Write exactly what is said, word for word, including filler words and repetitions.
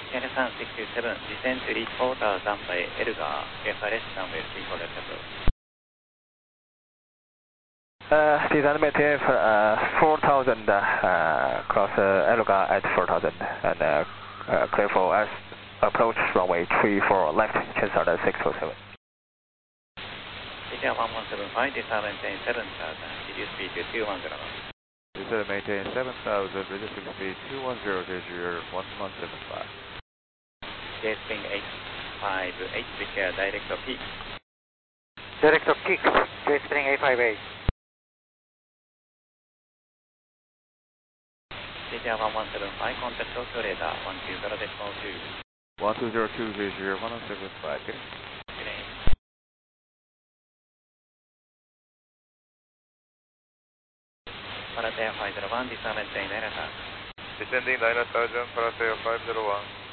N three six two seven, descend to reach four thousand by Elgar, F R S runway three four left approach. Uh, descend maintain uh, four thousand, uh, cross uh, Elgar at four thousand, and uh, uh, clear for S, approach runway three four left, Chancellor six four seven. India one one seven five, descend maintain seven thousand, reduce speed to two one zero. Descend maintain seven thousand, reducing speed two one zero, Vizier one one seven five. J spring eight five eight, prepare direct of peak. Direct of kick, J spring eight five eight. India one one seven five, contact Tokyo radar one two zero decimal two. one two zero two, Vizier one one seven five. Paratea five zero one, descend maintain nine thousand. Descending nine thousand, Paratea five zero one.